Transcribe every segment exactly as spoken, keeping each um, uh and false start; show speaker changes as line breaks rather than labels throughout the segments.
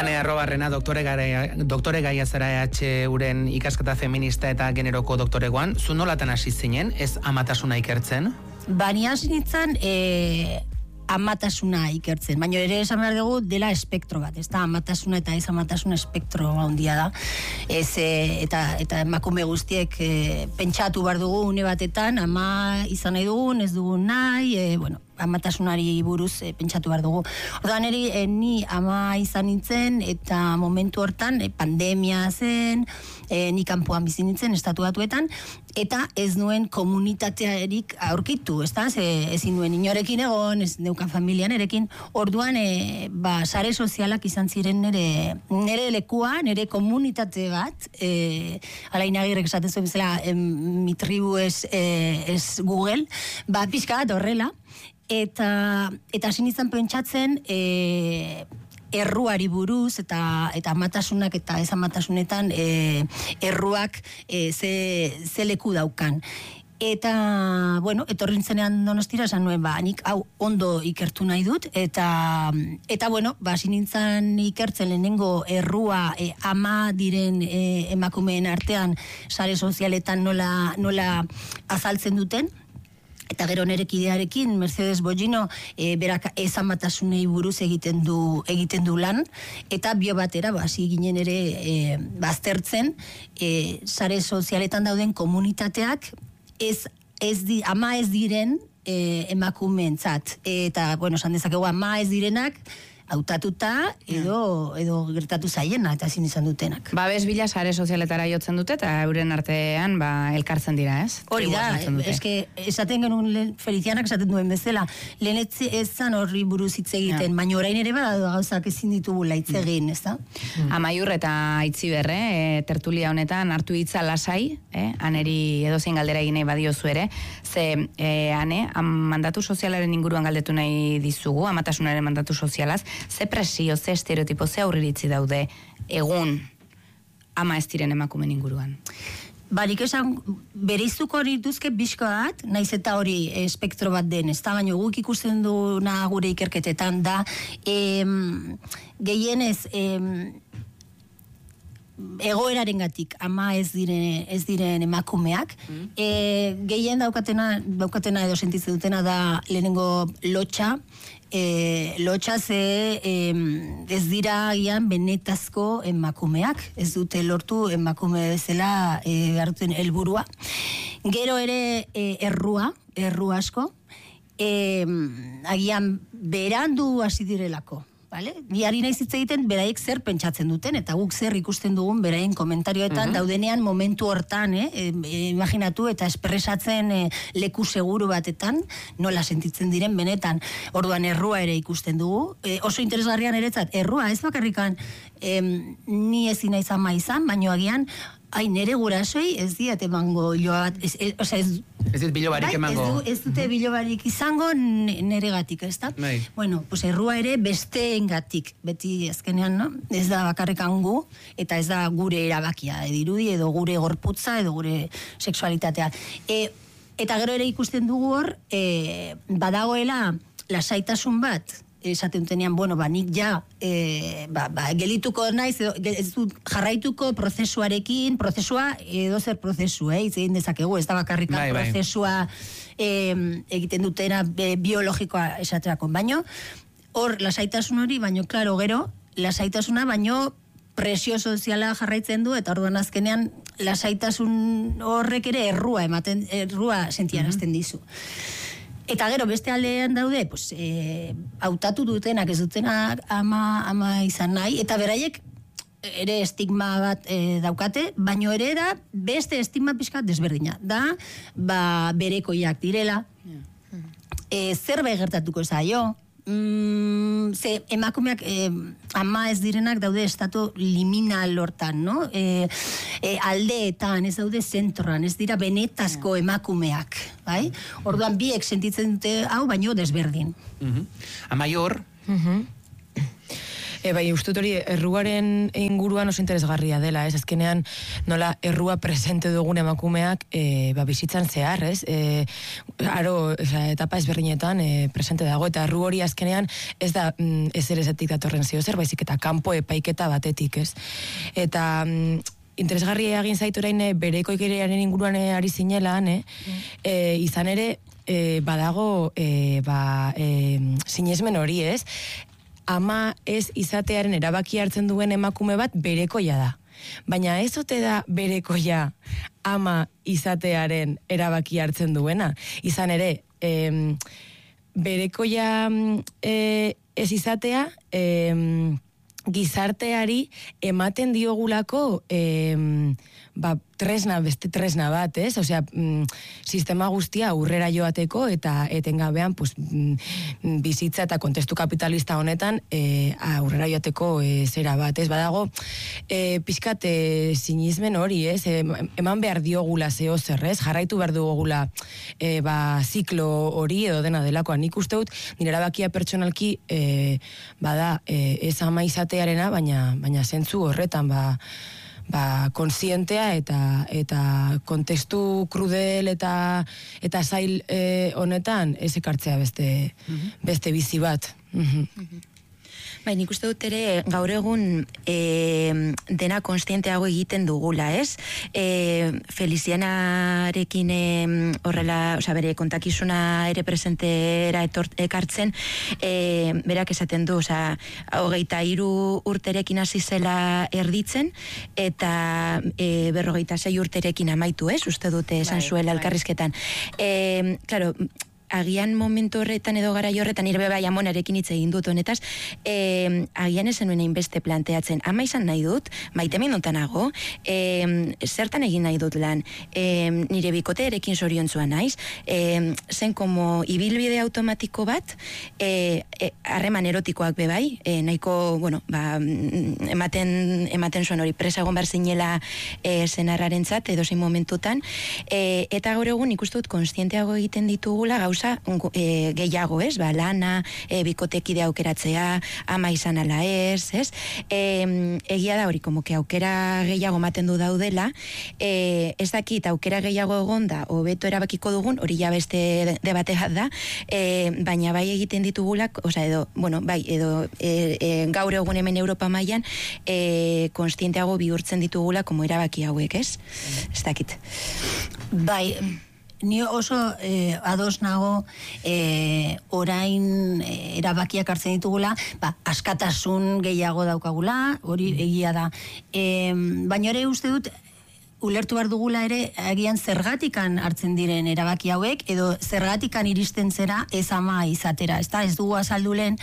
Ane Arrobarrena, doktore, doktore gaia zara E H Uren ikasketa feminista eta generoko doktoregoan. Zu nolatan hasi zinen, ez amatasuna ikertzen?
Bani hasi nintzen, e, amatasuna ikertzen, baina ere esan behar dugu dela espektro bat, ez da, amatasuna eta ez amatasuna espektro handia da, ez, e, eta, eta emakume guztiek e, pentsatu behar dugu une batetan, ama izan nahi dugun, ez dugun nahi, e, bueno, amatasunari buruz e, pentsatu behar dugu. Orduan eri, e, ni ama izan nintzen, eta momentu hortan, e, pandemia zen, e, ni kanpoan bizi nintzen, estatu batuetan, eta ez nuen komunitatearik aurkitu, ez da, ezin nuen inorekin egon, ez neukan familian erekin, orduan, e, ba, sare sozialak izan ziren nire, nire lekua, nire komunitate bat, e, Alain Agirrek esaten zuen bezala, e, mi tribu ez, e, ez Google, ba, pixka bat horrela, eta eta hasi nintzen pentsatzen e, erruari buruz eta eta amatasunak eta ez amatasunetan e, erruak e, ze, ze leku daukan. Eta, bueno, etorri nintzenean Donostira, esan nuen, ba, nik hau ondo ikertu nahi dut, eta, eta bueno, ba, hasi nintzen ikertzen lehenengo errua e, ama diren e, emakumeen artean sare sozialetan nola, nola azaltzen duten. Eta gero nere kidearekin, Mercedes Bollino, e, berak ez amatasunei buruz egiten du egiten du lan, eta bio batera, hasi ginen ere e, baztertzen, e, sare sozialetan dauden komunitateak, ez, ez di, ama ez diren e, emakumeentzat. Eta, bueno, esan dezakegu, ama ez direnak, hautatuta edo edo gertatu zaiena eta ezin izan dutenak.
Ba, bez bila sare sozialetara jotzen dute eta euren artean ba elkartzen dira, ez?
Hori da, eske esaten genuen Felicianak esaten duen bezala, lehen ez zan horri buruz hitz egiten, baina orain ere bada gauzak ezin ditugula hitz egin, ezta?
Amaiur eta Aitziber, eh, tertulia honetan hartu hitza lasai, eh, aneri edozein galdera egin nahi badiozu ere, ze eh, ane, mandatu sozialaren inguruan galdetu nahi dizugu, amatasunaren mandatu sozialaz, ze presio, ze estereotipo, ze aurriritzi daude egun ama ez diren emakumen inguruan?
Barik esan, bereizuko hori duzke bizko bat, naiz eta hori espektro bat den, ez da, baina guk ikusten duna gure ikerketetan da, em, gehienez, em, egoeraren gatik, ama ez diren, ez diren emakumeak, mm. e, gehien daukatena, daukatena edo sentitzen dutena da lehenengo lotxa, E, lotxa ze e, ez dira gian benetazko emakumeak, ez dute lortu emakume bezala e, hartzen helburua. Gero ere e, errua, errua asko, e, agian berandu hasi direlako. Vale? Ni ari naiz hitz egiten beraiek zer pentsatzen duten eta guk zer ikusten dugun beraien komentarioetan uh-huh. daudenean momentu hortan, eh, e, imaginatu eta espresatzen e, leku seguru batetan nola sentitzen diren benetan. Orduan errua ere ikusten dugu. E, oso interesgarrian eretzat, errua ez bakarrikan em, ni ezin naiz ama izan, baino agian ai, nere gurasoi ez diat emango joa bat, ez, ez, oza, ez,
ez dit bilobarik bai, emango.
Ez, du, ez dute bilobarik izango nere gatik, ez da?
Bai.
Bueno, pues errua ere besteen gatik, beti azkenean, no? Ez da bakarrekan gu, eta ez da gure erabakia, edirudi, edo gure gorputza, edo gure sexualitatea. E, eta gero ere ikusten dugu hor, e, badagoela lasaitasun bat, esaten dutenean, bueno, ba, nik ja e, ba, ba, gelituko naiz, ez dut jarraituko prozesuarekin, prozesua edo zer prozesu, eh, itzein dezakegu, ez da bakarrikan bai, bai. prozesua e, egiten dutena e, biologikoa esaterako, baino, hor lasaitasun hori, baino, klaro, gero, lasaitasuna, baino, presio soziala jarraitzen du, eta orduan azkenean lasaitasun horrek ere errua ematen, errua sentiarazten dizu. Eta gero, beste aldean daude, pues, e, hautatu dutenak ez dutenak ama, ama izan nahi, eta beraiek ere estigma bat e, daukate, baino ere da beste estigma pixkat desberdina. Da, ba, berekoiak direla, e, zerbait gertatuko zaio, Mm, ze emakumeak eh, ama ez direnak daude estatu liminal hortan, no? E, e, aldeetan, ez daude zentroan, ez dira benetazko emakumeak, bai? Orduan biek sentitzen dute hau, baino desberdin.
Uh-huh. Amaior?
Uh-huh. E, bai, uste dut hori erruaren inguruan oso interesgarria dela, ez? Azkenean nola errua presente dugun emakumeak e, ba, bizitzan zehar, ez? E, aro, oza, etapa ezberdinetan e, presente dago, eta erru hori azkenean ez da mm, ez ere zetik datorren zio zer, baizik eta kanpo epaiketa batetik, ez? Eta mm, interesgarria egin zaitu orain bereko ikerearen inguruan ari zinelan, eh? E, izan ere e, badago e, ba, e, sinesmen hori, ez? Ama ez izatearen erabaki hartzen duen emakume bat berekoia da. Baina ez ote da berekoia ama izatearen erabaki hartzen duena. Izan ere, e, berekoia e, ez izatea e, gizarteari ematen diogulako e, ba, tresna, beste tresna bat, ez? Osea, mm, sistema guztia aurrera joateko eta etengabean pues, mm, bizitza eta kontestu kapitalista honetan e, aurrera joateko e, zera bat, ez? Badago, e, pixkat e, sinismen hori, ez? E, eman behar diogula zeo zer, ez? Jarraitu behar dugula e, ba, ziklo hori edo dena delakoa. Nik uste dut, nire erabakia pertsonalki e, bada, e, ez ama izatearena, baina, baina zentzu horretan, ba, ba, konsientea eta eta kontestu krudel eta eta zail e, honetan ez ekartzea beste, mm-hmm. beste bizi bat. Mm-hmm. Mm-hmm.
Bai, nik uste dut ere gaur egun e, dena konstienteago egiten dugula, ez? E, Felizianarekin e, horrela, oza, bere kontakizuna ere presentera etort, ekartzen, e, berak esaten du, oza, hogeita hiru urterekin hasi zela erditzen, eta e, berrogeita sei urterekin amaitu, ez? Uste dute esan bai, zuela elkarrizketan. E, claro, agian momentu horretan edo gara horretan nire bai amonarekin hitz egin dut honetaz, e, agian esan nuen hainbeste planteatzen, ama izan nahi dut, maite minutanago, e, zertan egin nahi dut lan, e, nire bikotearekin zoriontzua naiz, e, zen como ibilbide automatiko bat, e, e, harreman erotikoak bebai, e, nahiko, bueno, ba, ematen, ematen zuen hori presa egon behar zinela e, zenarrarentzat, edo zein momentutan, e, eta gaur egun ikustu dut konstienteago egiten ditugula gauza E, gehiago, ez? Ba, lana, e, bikotekide aukeratzea, ama izan ala ez, ez? E, egia da hori, como que aukera gehiago maten du daudela, e, ez dakit aukera gehiago egonda, hobeto erabakiko dugun, hori ja beste debate bat da, e, baina bai egiten ditugulak, oza, edo, bueno, bai, edo e, e, gaur egun hemen Europa mailan e, konstienteago bihurtzen ditugula, como erabaki hauek, ez? Ez dakit.
Bai, ni oso eh, ados nago eh, orain eh, erabakiak hartzen ditugula, ba, askatasun gehiago daukagula, hori egia da. Eh, baina ere uste dut, ulertu behar dugula ere, agian zergatikan hartzen diren erabaki hauek, edo zergatikan iristen zera ez ama izatera. Ez da, ez dugu azaldu lehen,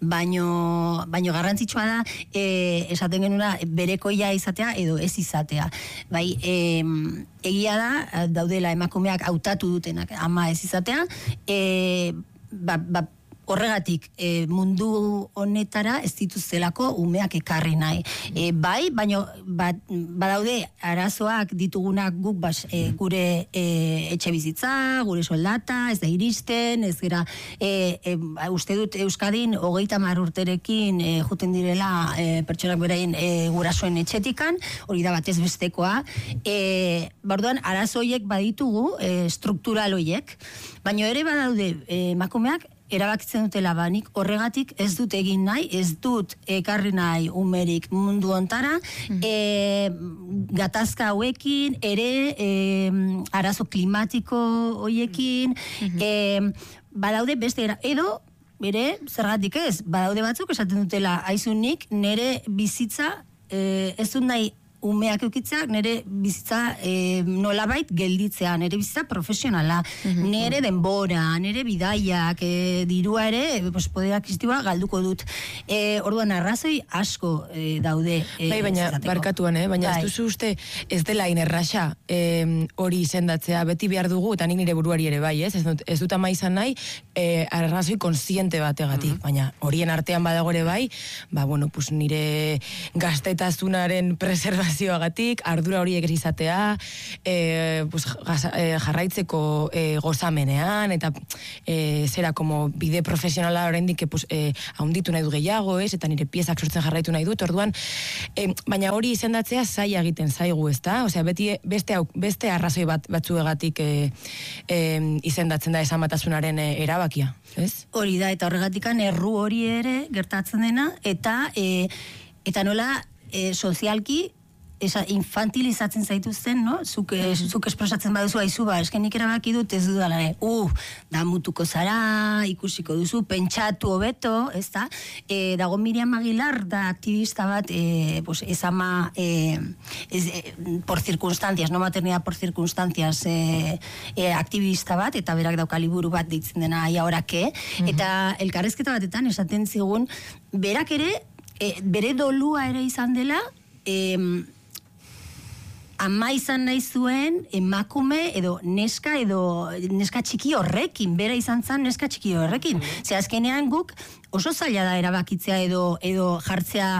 baino, baino garrantzitsua da, e, esaten genuna berekoia izatea edo ez izatea. Bai, e, egia da, daudela emakumeak hautatu dutenak ama ez izatea, e, ba, ba, horregatik e, mundu honetara ez dituztelako umeak ekarri nahi. E, bai, baina bat, badaude arazoak ditugunak guk bas, e, gure e, etxe bizitza, gure soldata, ez da iristen, ez gara, e, e, uste dut Euskadin hogeita hamar urterekin e, juten direla e, pertsonak berain e, gurasoen etxetikan, hori da batez bestekoa. E, Barduan, arazoiek baditugu, e, struktural hoiek, baina ere badaude e, emakumeak erabakitzen dutela banik, horregatik ez dut egin nahi, ez dut ekarri nahi umerik mundu ontara, mm. e, gatazka hauekin, ere e, arazo klimatiko hoiekin, mm-hmm. e, badaude beste era, edo, bere, zergatik ez, badaude batzuk esaten dutela, aizunik, nire bizitza e, ez dut nahi umeak eukitzeak, nire bizitza e, nolabait gelditzea, nire bizitza profesionala, mm-hmm. nire denbora, nire bidaiak, e, dirua ere, pues, poderak iztiba galduko dut. E, orduan, arrazoi asko e, daude. E,
bai, baina,
zateko.
barkatuan, eh? baina bai. Ez duzu uste, ez dela inerraxa e, hori izendatzea, beti behar dugu, eta nik nire buruari ere bai, ez, ez dut, ez dut ama izan nahi, e, arrazoi konsiente bategatik, mm-hmm. baina horien artean badago ere bai, ba, bueno, pues, nire gaztetazunaren preservazio motivazioagatik, ardura horiek ez izatea, e, pues, gaza, e, jarraitzeko e, gozamenean, eta e, zera, como bide profesionala oraindik pues, e, haunditu nahi du gehiago, ez, eta nire piezak sortzen jarraitu nahi dut, orduan, e, baina hori izendatzea zaila egiten zaigu, ezta? Osea, beti beste, beste arrazoi bat, batzuegatik e, e, izendatzen da esamatasunaren e, erabakia, ez?
Hori da, eta horregatikan erru hori ere gertatzen dena, eta e, eta nola e, sozialki esa, infantilizatzen zaituzten, no? Zuk, eh, zuk espresatzen baduzu aizu, ba, esken nik erabaki dut ez dudala, eh? Uh, damutuko zara, ikusiko duzu, pentsatu hobeto, ez da? E, dago Miriam Aguilar, da aktivista bat, e, pues, ez ama, e, ez, e, por circunstancias, no maternidad por circunstancias, e, e, aktivista bat, eta berak dauka liburu bat ditzen dena, ai ahora ke, uh-huh. Eta elkarrezketa batetan esaten zigun, berak ere, e, bere dolua ere izan dela, e, ama izan nahi zuen emakume edo neska edo neska txiki horrekin, bera izan zen neska txiki horrekin. Ze azkenean guk oso zaila da erabakitzea edo edo jartzea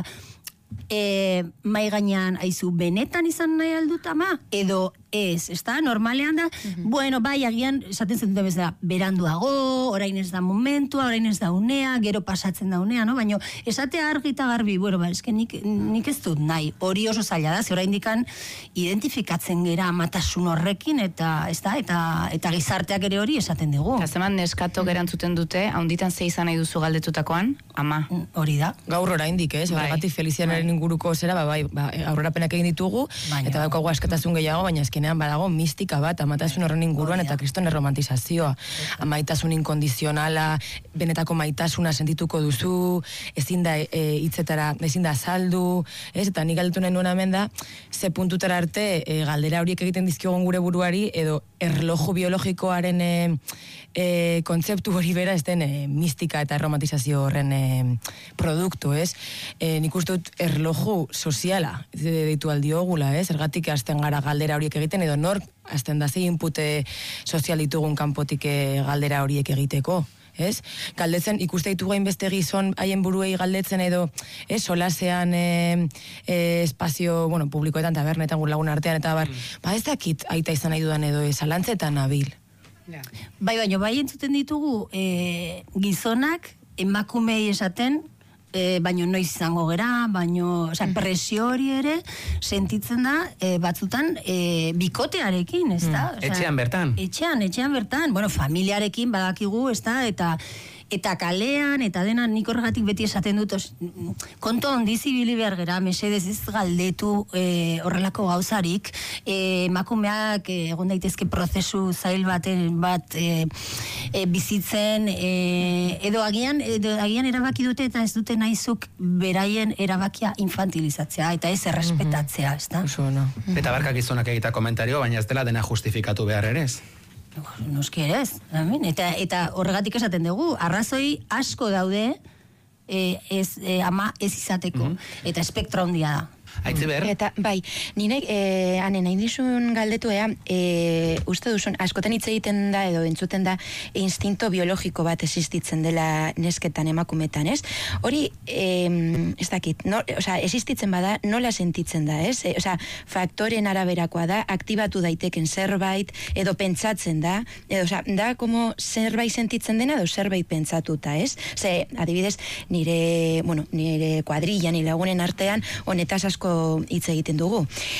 e, mai gainean aizu benetan izan nahi aldut ama edo ez, ezta? Normalean da, uh-huh. Bueno, bai, agian, esaten zen dute bezala, beranduago, orain ez da momentua, orain ez da unea, gero pasatzen da unea, no? Baina, esatea argi eta garbi, bueno, ba, eske nik, nik ez dut nahi, hori oso zaila da, ze orain dikan identifikatzen gera amatasun horrekin, eta, ez da, eta, eta gizarteak ere hori esaten dugu.
Eta zeman neskatok erantzuten dute, haunditan ze izan nahi duzu galdetutakoan, ama.
Hori da.
Gaur oraindik, ez? Bai. Horregatik Felizianaren bai. Inguruko zera, ba, bai, ba, aurrerapenak egin ditugu, baina, eta daukagu askatasun gehiago, baina esken badago mistika bat, amatasun horren inguruan eta kristonen romantizazioa. Amaitasun inkondizionala, benetako maitasuna sentituko duzu, ezin da e, hitzetara, ezin da saldu, ez? Eta nik galdetu nahi nuen hemen da, ze puntutara arte e, galdera horiek egiten dizkiogun gure buruari, edo erloju biologikoaren e, e, kontzeptu hori bera ez den e, mistika eta romantizazio horren e, produktu, ez? E, nik uste dut erloju soziala deitu aldiogula, ez? Ergatik hasten gara galdera horiek egiten, edo nork azten da ze inpute sozial ditugun kanpotik galdera horiek egiteko, ez? Galdetzen, ikuste ditugu hainbeste gizon haien buruei galdetzen edo, ez, solasean e, e, espazio, bueno, publikoetan, tabernetan, gur lagun artean, eta bar, mm. ba ez dakit aita izan nahi dudan edo, zalantzetan nabil.
Yeah. Bai, baina, bai entzuten ditugu e, gizonak emakumei esaten, E, baino noiz izango gera, baino, osea, presio hori ere sentitzen da e, batzutan e, bikotearekin, ez da?
Mm. Etxean bertan.
Etxean, etxean bertan. Bueno, familiarekin badakigu, ez da? Eta eta kalean, eta dena nik horregatik beti esaten dut, os, konto ondizibili behar gera, mesedez ez galdetu e, horrelako gauzarik, e, emakumeak e, egon daitezke prozesu zail baten bat e, e, bizitzen, e, edo agian edo agian erabaki dute eta ez dute nahizuk beraien erabakia infantilizatzea, eta ez errespetatzea, ez da?
No.
Eta barkak gizonak egita komentario, baina ez dela dena justifikatu behar ere ez.
Noski ere ez, eta, eta horregatik esaten dugu, arrazoi asko daude e, ez, e, ama ez izateko, mm-hmm. Eta espektro handia da.
Aitziber?
Eta, bai, nire, eh, ane, nahi dizun galdetuea, eh, uste duzun, askotan hitz egiten da, edo entzuten da, instinto biologiko bat existitzen dela nesketan emakumetan, ez? Hori, eh, ez dakit, no, oza, existitzen bada, nola sentitzen da, ez? E, oza, faktoren araberakoa da, aktibatu daiteken zerbait, edo pentsatzen da, edo, oza, da, como zerbait sentitzen dena, edo zerbait pentsatuta, ez? Ze, adibidez, nire, bueno, nire kuadrilla, nire lagunen artean, honetaz asko hitz egiten dugu.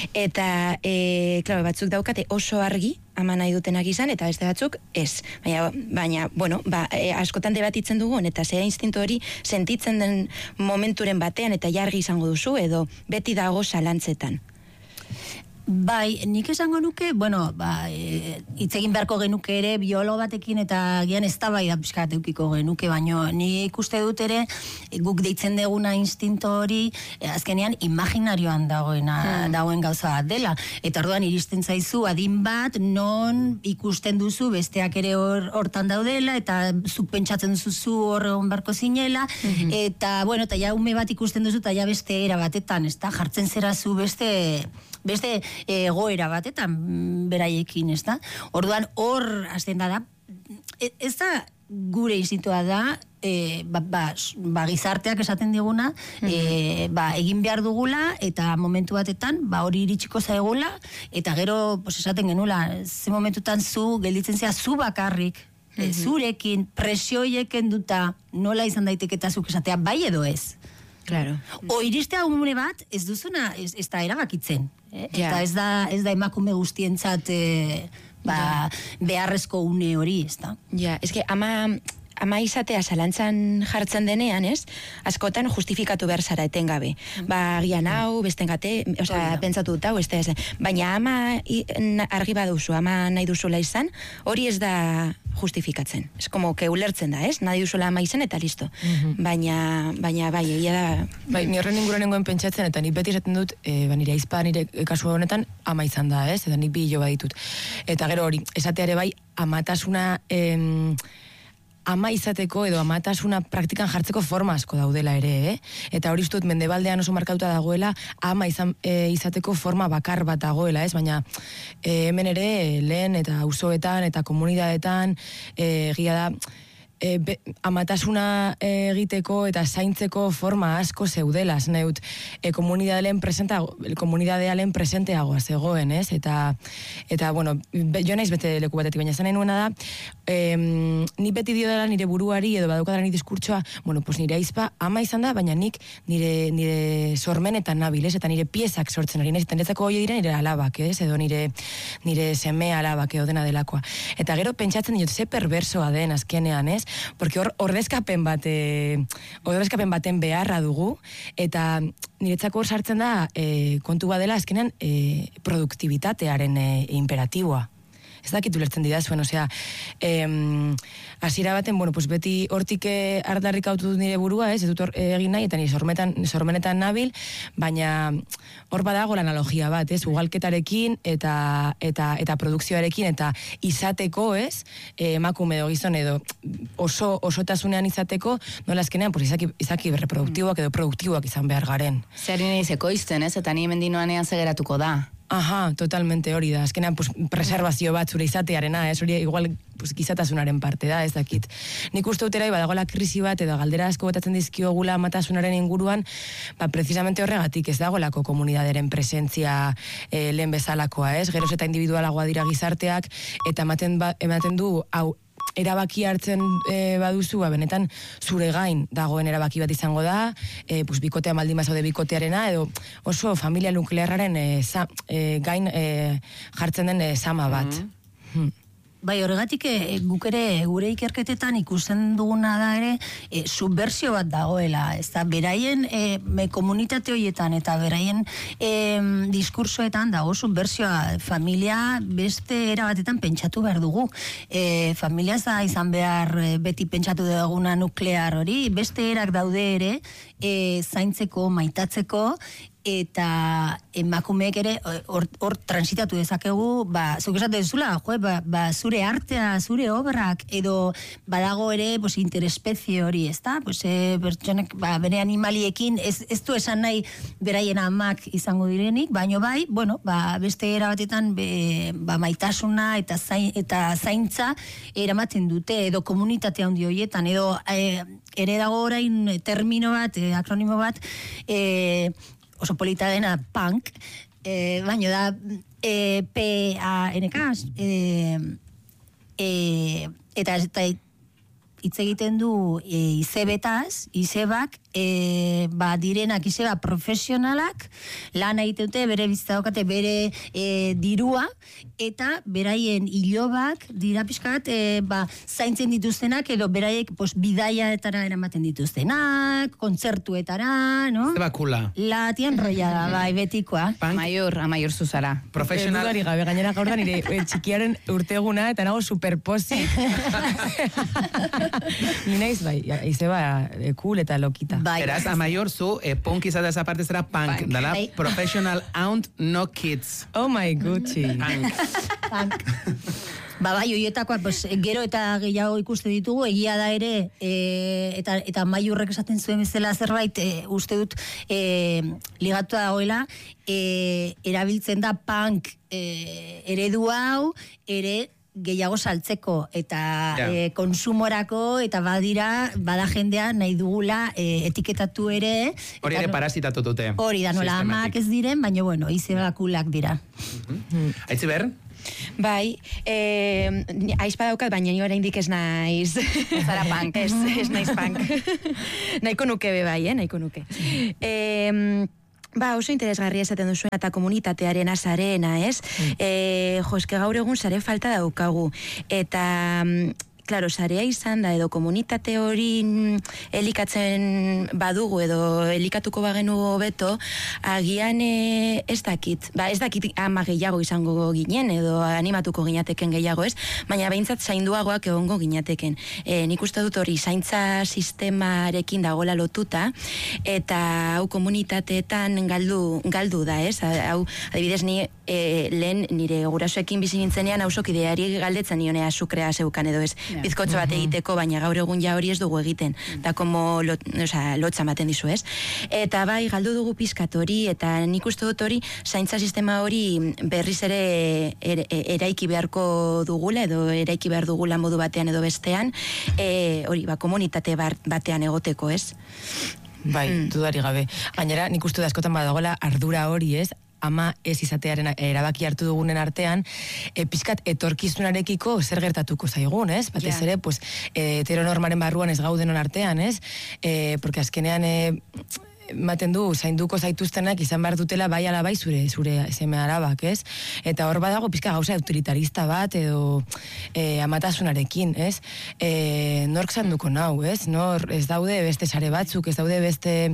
Eta, e, klaro, batzuk daukate oso argi, ama nahi dutenak izan, eta beste batzuk ez. Baina, baina bueno, ba, e, askotan debatitzen dugu, eta zera instinto hori sentitzen den momenturen batean, eta jargi izango duzu, edo beti dago zalantzetan.
Bai, nik esango nuke, bueno, ba, e, hitz egin beharko genuke ere biologo batekin eta gian eztabaida pixkat eukiko genuke, baino ni ikuste dut ere e, guk deitzen deguna instinto hori e, azkenean imaginarioan dagoena, hmm. dagoen gauza bat dela. Eta orduan iristen zaizu adin bat non ikusten duzu besteak ere hor, hortan daudela eta zuk pentsatzen duzu hor egon beharko zinela, hmm. eta bueno, eta ja ume bat ikusten duzu eta ja beste era batetan, ez da, jartzen zerazu beste beste egoera batetan beraiekin, ez da? Orduan, hor, azten da da, ez da, gure instintua da, e, ba, ba, ba, gizarteak esaten diguna, e, ba, egin behar dugula, eta momentu batetan, ba, hori iritsiko zaigula, eta gero, pues, esaten genula, ze momentutan zu, gelditzen zea, zu bakarrik, e, zurekin, presioieken duta, nola izan daiteke eta zuk esatea, bai edo ez.
Claro.
O iristea umune bat, ez duzuna, ez, ez da erabakitzen. Eh?
Ja.
Eta ez da, ez da emakume guztientzat eh, ba, beharrezko une hori, ez da?
Ja, eske ama, ama izatea zalantzan jartzen denean, ez? Askotan justifikatu behar zara etengabe. Ba, gian hau, bestengate, osea, pentsatu dut hau, ez da, ez da. Baina ama i- na- argi baduzu, ama nahi duzula izan, hori ez da justifikatzen. Ez como que ulertzen da, ez? Nahi duzula ama izan eta listo. Baina, baina bai, egia da...
Bai, ni horren inguruan nengoen pentsatzen, eta nik beti esaten dut, e, ba, nire aizpa, nire kasu honetan, ama izan da, ez? Eta nik bi hilo baditut. Eta gero hori, esateare bai, amatasuna... Em, ama izateko edo amatasuna praktikan jartzeko forma asko daudela ere, eh? Eta hori ustut mendebaldean oso markatuta dagoela, ama izan, e, izateko forma bakar bat dagoela, ez? Baina e, hemen ere lehen eta auzoetan eta komunidadetan e, egia da, e, be, amatasuna e, egiteko eta zaintzeko forma asko zeudela, neut, e, komunidadeen presentago, komunidadealen presenteagoa zegoen, ez? Eta, eta bueno, be, jo naiz bete leku batetik, baina zan nahi nuena da, em, ni beti dio dela nire buruari edo badauka dela nire diskurtsoa, bueno, pues nire aizpa ama izan da, baina nik nire, nire sormenetan nabil, ez? Eta nire piezak sortzen ari, naiz, eta niretzako hori dira nire alabak, ez? Edo nire, nire seme alabak edo dena delakoa. Eta gero pentsatzen dut, ze perversoa den azkenean, ez? Porque hor ordezkapen bat, eh, ordezkapen baten beharra dugu, eta niretzako hor sartzen da eh, kontu badela azkenean eh, produktibitatearen eh, imperatiboa. Ez dakit ulertzen didazuen, osea, em, hasiera baten, bueno, pues beti hortik eh, ardarrik autu dut nire burua, ez, ez dut hor, eh, egin nahi, eta nire sormetan, sormenetan nabil, baina hor badago la analogia bat, ez, ugalketarekin eta eta eta produkzioarekin, eta izateko, ez, eh, emakume edo gizon edo oso osotasunean izateko, nola azkenean, pues izaki, izaki reproduktiboak edo produktiboak izan behar garen.
Zeari nahi zekoizten, ez? Eta ni mendinoanean zegeratuko da.
Aha, totalmente hori da. Azkenean, pues, preservazio bat zure izatearena, ez hori igual pues, gizatasunaren parte da, ez dakit. Nik uste dut ere, badagoela krisi bat, edo galdera asko botatzen dizkiogula amatasunaren inguruan, ba, precisamente horregatik ez dagoelako komunidaderen presentzia eh, lehen bezalakoa, ez? Geroz eta individualagoa dira gizarteak, eta ematen, ba, ematen du, hau, erabaki hartzen e, baduzu, ba, benetan zure gain dagoen erabaki bat izango da, e, pues, bikotea maldin bazaude bikotearena, edo oso familia nuklearraren e, za, e, gain e, jartzen den e, sama bat. Mm-hmm. Hmm.
Bai, horregatik e, guk ere gure ikerketetan ikusten duguna da ere e, subversio bat dagoela, ez da, beraien e, me, komunitate horietan eta beraien e, diskursoetan dago subversioa, familia beste era batetan pentsatu behar dugu. E, familia ez da izan behar e, beti pentsatu duguna nuklear hori, beste erak daude ere e, zaintzeko, maitatzeko, eta emakumeek ere hor, hor transitatu dezakegu, ba, zuk esate duzula, jo, ba, ba, zure artea, zure obrak, edo badago ere pues, interespezie hori, ez da? Pues, e, pertsonek, ba, bere animaliekin, ez, ez du esan nahi beraien amak izango direnik, baino bai, bueno, ba, beste erabatetan be, ba, maitasuna eta, zain, eta zaintza eramaten dute, edo komunitate handi horietan, edo e, ere dago orain termino bat, e, akronimo bat, e, oso polita dena punk, eh, baino da eh, P A N K, eh, eh, eta, eta hitz egiten du e, izebetaz, izebak, e, ba, direnak izeba profesionalak, lan egiten dute, bere bizitza daukate, bere e, dirua, eta beraien ilobak, dira pixkat, e, ba, zaintzen dituztenak, edo beraiek pos, bidaiaetara eramaten dituztenak, kontzertuetara, no?
Zebakula.
Latian roia da, bai, betikoa.
Amaiur, amaiur zuzara.
Profesional.
Dudari gabe, gainera gaur da nire e, txikiaren urteguna, eta nago superposi. Ni naiz, bai, izeba e, cool eta lokita.
Bai.
Eraz, amaior zu, e, punk izate esa parte zera punk,
Punk.
dala
Bai.
professional aunt, no kids.
Oh my Gucci.
Punk.
Punk. Ba, bai, oietakoa, pues, gero eta gehiago ikuste ditugu, egia da ere, e, eta, eta maiurrek esaten zuen bezala zerbait, e, uste dut, e, ligatu dagoela, e, erabiltzen da punk e, eredu hau, ere, gehiago saltzeko eta
Ja.
e, konsumorako eta badira bada jendea nahi dugula e, etiketatu ere.
Hori
eta
ere
no-
parasitatu dute.
Hori da, nola
sistematik.
amak ez diren, baina bueno, izebakulak dira.
Aitziber?
Bai, eh, aizpa daukat, baina ni oraindik ez naiz.
Zara punk.
ez, ez naiz punk. Nahiko nuke be bai, eh, nahiko nuke. Eh, Ba, oso interesgarria esaten duzuen eta komunitatearen azarena, ez? Mm. E, jo, eske gaur egun sare falta daukagu. Eta, mm, claro, sarea izan da, edo komunitate hori mm, elikatzen badugu, edo elikatuko bagenu hobeto, agian e, ez dakit, ba, ez dakit ama gehiago izango ginen, edo animatuko ginateken gehiago, ez? Baina behintzat zainduagoak egongo ginateken. E, nik uste dut hori zaintza sistemarekin dagoela lotuta, eta hau komunitateetan galdu, galdu da, ez? Hau, adibidez, ni e, lehen nire gurasoekin bizi nintzenean hausokideari galdetzen nionea sukrea zeukan edo ez,
Ja.
bizkotxo bat egiteko, baina gaur egun ja hori ez dugu egiten, da komo lot, osea, lotza ematen dizu, ez? Eta bai, galdu dugu pizkat hori, eta nik uste dut hori, zaintza sistema hori berriz ere er, eraiki beharko dugula, edo eraiki behar dugula modu batean edo bestean, e, hori, ba, komunitate bar- batean egoteko, ez?
Bai,
Mm.
dudari gabe. Gainera, nik uste da askotan badagoela ardura hori, ez? Ama ez izatearen erabaki hartu dugunen artean, e, pizkat etorkizunarekiko zer gertatuko zaigun, ez? Batez
Ja.
ere, pues, e, heteronormaren barruan ez gaudenon artean, ez? E, porque azkenean, e, ematen du, zainduko zaituztenak izan behar dutela bai ala bai zure, zure seme arabak, ez? Eta hor badago pizka gauza autoritarista bat edo e, amatasunarekin, ez? E, nork zanduko nau, ez? Nor, ez daude beste sare batzuk, ez daude beste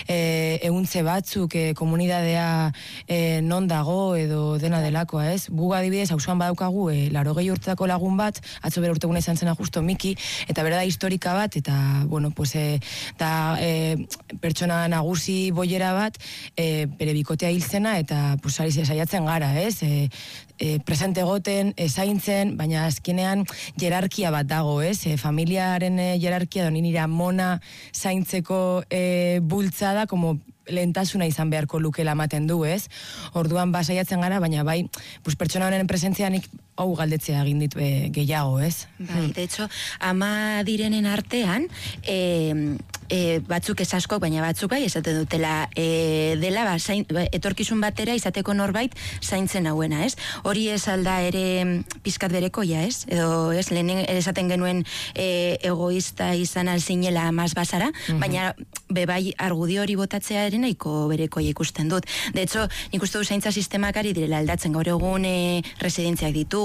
e, eguntze batzuk, e, komunidadea e, non dago edo dena delakoa, ez? Gu adibidez, hausuan badaukagu, e, laro gehi urtetako lagun bat, atzo bere urteguna izan zena justo Miki, eta bera da historika bat, eta, bueno, pues, e, da e, pertsona nagusi boiera bat, e, bere bikotea hil zena, eta pues, ari saiatzen gara, ez? E, e, presente egoten, e, zaintzen, baina azkenean jerarkia bat dago, ez? E, familiaren e, jerarkia, doni nire amona zaintzeko e, bultzada, como lehentasuna izan beharko lukela ematen du, ez? Orduan ba saiatzen gara, baina bai, pues, pertsona honen presentzianik hau galdetzea egin dit e, gehiago, ez?
Bai, de hecho, ama direnen artean, e, e, batzuk ez askok, baina batzuk bai, esaten dutela, e, dela, ba, zain, ba, etorkizun batera izateko norbait zaintzen hauena, ez? Hori ez alda ere pizkat berekoia, ez? Edo, ez, lehen esaten genuen e, egoista izan alzinela amaz bazara, mm-hmm. baina bebai argudio hori botatzea ere nahiko berekoia ikusten dut. De hecho, nik uste du zaintza sistemak ari direla aldatzen gaur egun e, residentziak ditu,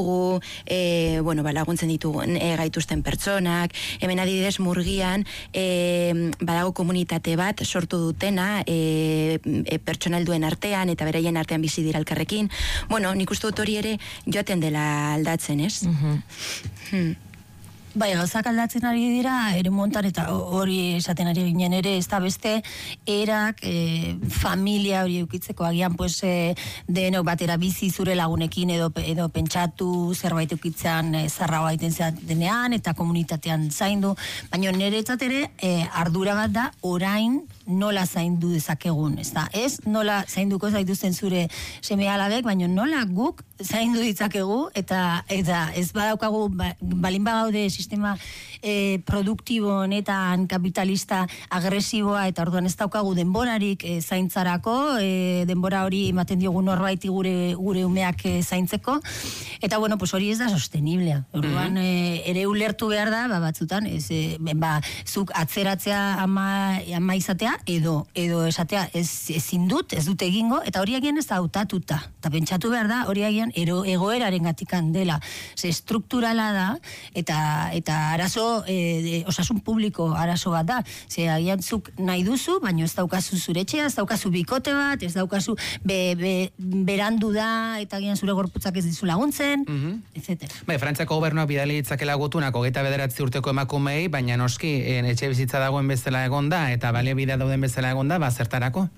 e, bueno, ba, laguntzen ditugu e, gaituzten pertsonak, hemen adibidez Murgian e, badago komunitate bat sortu dutena e, e, pertsonailduen artean eta beraien artean bizi dira elkarrekin. Bueno, nik uste dut hori ere joaten dela aldatzen, ez?
Mhm.
Hmm.
Bai, gauzak aldatzen ari dira, ere montan eta hori esaten ari ginen ere, ez da beste erak, e, familia hori eukitzeko agian, pues, e, denok batera bizi zure lagunekin edo, edo pentsatu zerbait eukitzen e, zarra baiten denean eta komunitatean zaindu, baina niretzat ere e, ardura bat da orain nola zaindu dezakegun, ez da? Ez nola zainduko zaituzten zure seme alabek, baina nola guk zaindu ditzakegu eta eta ez badaukagu ba, balin bagaude sistema e, produktibo honetan kapitalista agresiboa eta orduan ez daukagu denborarik e, zaintzarako, e, denbora hori ematen diogu norbaiti gure gure umeak e, zaintzeko eta bueno, pues hori ez da sosteniblea. Orduan e, ere ulertu behar da, ba, batzutan ez e, ba, zuk atzeratzea ama, ama izatea edo edo esatea ez ezin dut, ez dut egingo eta hori agian ez da hautatuta. Ta pentsatu behar da hori agian ero, egoeraren gatikan dela. Ze strukturala da eta eta arazo e, de, osasun publiko arazo bat da. Ze agian zuk nahi duzu, baina ez daukazu zure etxea, ez daukazu bikote bat, ez daukazu be, be, berandu da eta agian zure gorputzak ez dizu laguntzen,
Mhm.
etcétera.
Bai, Frantziako gobernuak bidali ditzakela gutunak hogeita bederatzi urteko emakumei, baina noski en, etxe bizitza dagoen bezala egonda eta baliabidea dauden bezala egonda, ba zertarako?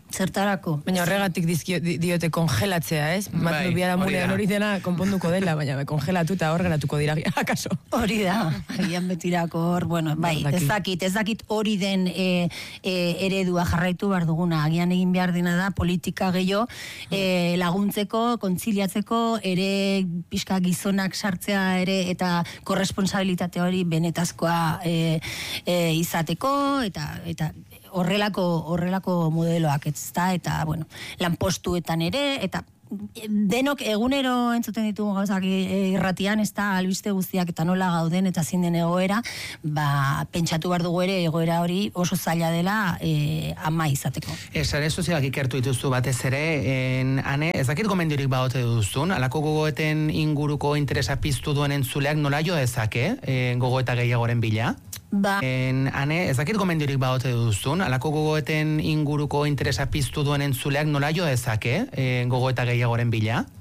Zertarako?
Baina horregatik dizkio, di- diote kongelatzea, ez?
Bai,
Bai, biara
hori da.
mulean hori dena konponduko dela, baina kongelatu eta hor geratuko dira, akaso.
Hori da, agian betirako hor, bueno, bai,
Badaki.
ez dakit, ez dakit hori den e, e, eredua jarraitu behar duguna, agian egin behar dena da politika gehiago e, laguntzeko, kontziliatzeko, ere pixka gizonak sartzea ere eta korresponsabilitate hori benetazkoa e, e, izateko, eta eta horrelako horrelako modeloak ez da, eta bueno, lanpostuetan ere, eta denok egunero entzuten ditugu gauzak irratian, ez da albiste guztiak eta nola gauden eta zein den egoera, ba, pentsatu behar dugu ere egoera hori oso zaila dela e, ama izateko.
E, sare sozialak ikertu dituzu batez ere, en, ane, ez dakit gomendiorik baote duzun, alako gogoeten inguruko interesa piztu duen entzuleak nola jo dezake, e, gogoeta gehiagoren bila?
Ba,
En, ane, ez dakit gomendiorik baote duzun, alako gogoeten inguruko interesa piztu duen entzuleak nola jo dezake, e, gogoeta gehiagoren bila?